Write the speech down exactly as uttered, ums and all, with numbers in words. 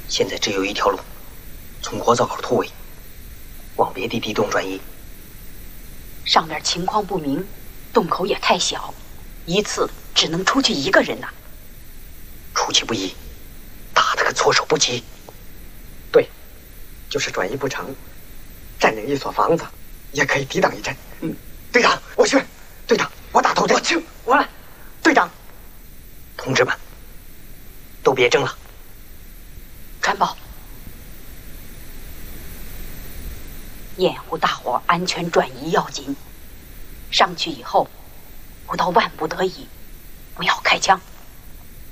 现在只有一条路，从火灶口突围，往别的地洞转移。 上面情况不明，洞口也太小，一次只能出去一个人呐、啊。 出其不意，打得个措手不及。 对，就是转移不成，占领一所房子，也可以抵挡一阵。 嗯， 队长，我去。队长，我打头阵。 我去， 我来。队长， 同志们，都别争了。 传报，掩护大伙安全转移要紧。上去以后，不到万不得已，不要开枪。